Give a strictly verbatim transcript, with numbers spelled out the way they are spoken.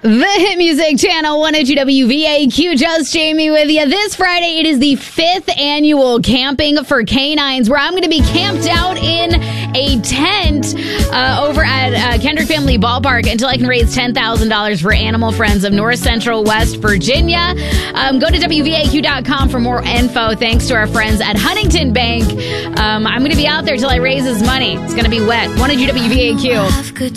The Hit Music Channel, one oh two W V A Q, just Jamie with you. This Friday, it is the fifth annual Camping for Canines, where I'm going to be camped out in a tent uh, over at uh, Kendrick Family Ballpark until I can raise ten thousand dollars for Animal Friends of North Central West Virginia. Um, go to W V A Q dot com for more info. Thanks to our friends at Huntington Bank. Um, I'm going to be out there till I raise his money. It's going to be wet. one oh two W V A Q.